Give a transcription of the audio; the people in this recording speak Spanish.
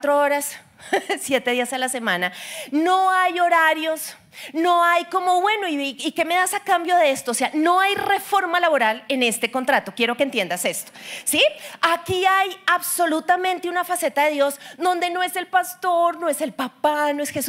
horas, 7 días a la semana, no hay horarios, no hay como, bueno, ¿y qué me das a cambio de esto? O sea, no hay reforma laboral en este contrato. Quiero que entiendas esto, ¿sí? Aquí hay absolutamente una faceta de Dios donde no es el pastor, no es el papá, no es Jesús.